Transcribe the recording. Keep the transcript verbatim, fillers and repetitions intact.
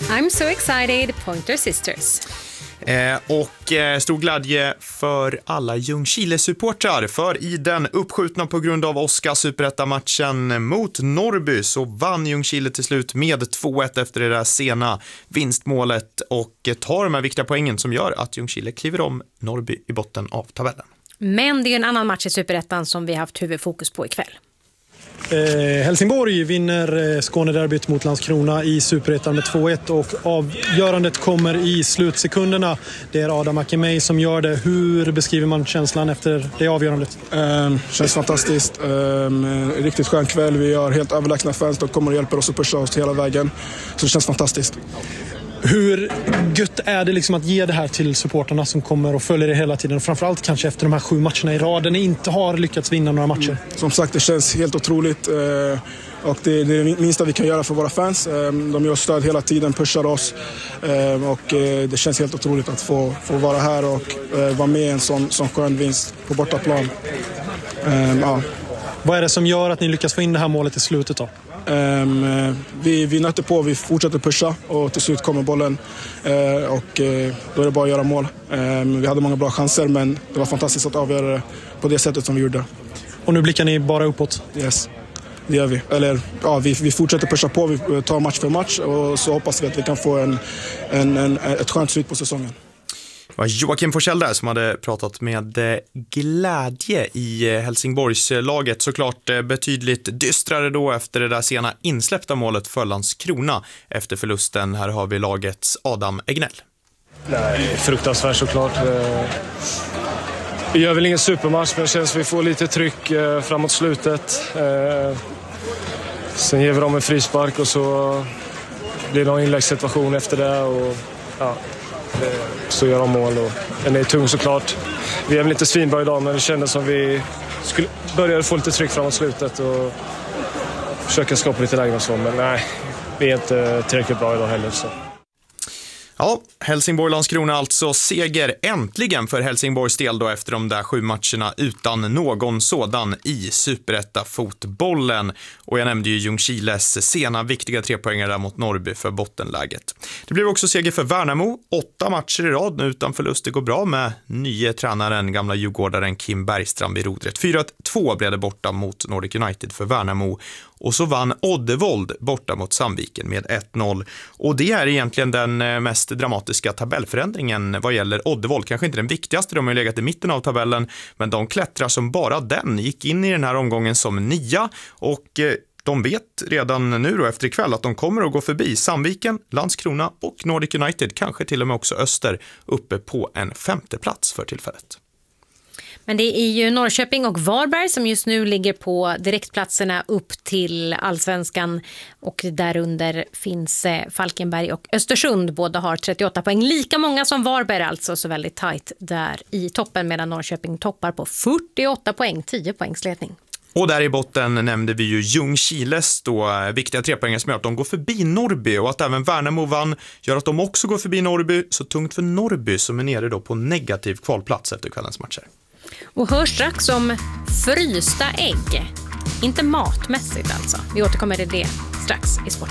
I'm so excited, Pointer Sisters. Eh, och eh, stor glädje för alla Ljungskile-supportrar, för i den uppskjutna på grund av Oskar-superetta-matchen mot Norrby så vann Ljungskile till slut med två ett efter det där sena vinstmålet och tar de här viktiga poängen som gör att Ljungskile kliver om Norrby i botten av tabellen. Men det är en annan match i Superettan som vi har haft huvudfokus på ikväll. Eh, Helsingborg vinner eh, Skånederbyt mot Landskrona i Superettan med två ett och avgörandet kommer i slutsekunderna. Det är Adam Akemej som gör det. Hur beskriver man känslan efter det avgörandet? Eh, känns fantastiskt. Eh, riktigt skön kväll. Vi har helt överlägsna fans. De kommer och hjälper oss att pusha oss hela vägen. Så det känns fantastiskt. Hur gött är det liksom att ge det här till supporterna som kommer och följer det hela tiden? Och framförallt kanske efter de här sju matcherna i rad. Ni inte har lyckats vinna några matcher. Mm. Som sagt, det känns helt otroligt. Eh, och det är det minsta vi kan göra för våra fans. Eh, de gör stöd hela tiden, pushar oss. Eh, och eh, det känns helt otroligt att få, få vara här och eh, vara med i en sån, sån skön vinst på bortaplan. Eh, ja. Vad är det som gör att ni lyckas få in det här målet i slutet då? Um, vi, vi nötte på, vi fortsätter pusha och till slut kommer bollen uh, och uh, då är det bara att göra mål. Um, vi hade många bra chanser men det var fantastiskt att avgöra det på det sättet som vi gjorde. Och nu blickar ni bara uppåt? Yes, det gör vi. Eller, ja, vi, vi fortsätter pusha på, vi tar match för match och så hoppas vi att vi kan få en, en, en, ett skönt slut på säsongen. Det var Joakim Forsell där som hade pratat med glädje i Helsingborgslaget. Såklart betydligt dystrare då efter det där sena insläppta målet för Landskrona efter förlusten. Här har vi lagets Adam Egnell. Nej, fruktansvärt såklart. Vi gör väl ingen supermatch men det känns att vi får lite tryck framåt slutet. Sen ger vi dem en frispark och så blir det någon inläggssituation efter det och ja... så gör de mål och den är tung såklart. Vi är väl inte svinbra idag men det kändes som vi skulle börja få lite tryck framåt slutet och försöka skapa lite lägen och så, men nej, vi är inte tillräckligt bra idag heller så. Ja, Helsingborg-Landskrona alltså seger äntligen för Helsingborgs del då efter de där sju matcherna utan någon sådan i Superetta-fotbollen. Och jag nämnde ju Ljungskiles sena viktiga trepoängare där mot Norrby för bottenläget. Det blev också seger för Värnamo, åtta matcher i rad nu utan förlust. Det går bra med nye tränaren, gamla djurgårdaren Kim Bergstrand vid rodret. fyra två blev det borta mot Nordic United för Värnamo. Och så vann Oddevold borta mot Sandviken med ett noll. Och det är egentligen den mest dramatiska tabellförändringen vad gäller Oddevold. Kanske inte den viktigaste, de har ju legat i mitten av tabellen. Men de klättrar som bara den. Gick in i den här omgången som nia. Och de vet redan nu då efter ikväll att de kommer att gå förbi Sandviken, Landskrona och Nordic United. Kanske till och med också Öster uppe på en femte plats för tillfället. Men det är ju Norrköping och Varberg som just nu ligger på direktplatserna upp till Allsvenskan och därunder finns Falkenberg och Östersund. Båda har trettioåtta poäng, lika många som Varberg alltså, så väldigt tajt där i toppen medan Norrköping toppar på fyrtioåtta poäng, tio poängs ledning. Och där i botten nämnde vi ju Ljungskiles då viktiga trepoängare som gör att de går förbi Norrby och att även Värnamo vann gör att de också går förbi Norrby, så tungt för Norrby som är nere då på negativ kvalplats efter kvällens matcher. Och hör strax om frysta ägg. Inte matmässigt alltså. Vi återkommer till det strax i sport.